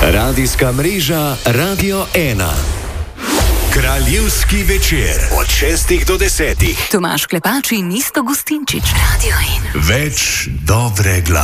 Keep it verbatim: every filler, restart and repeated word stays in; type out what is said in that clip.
Radijska mreža Radio ena. Kraljevski večer od šestih do desetih. Tomaž Klepač in Isto Gustinčič. Radio ena. Več dobre glave.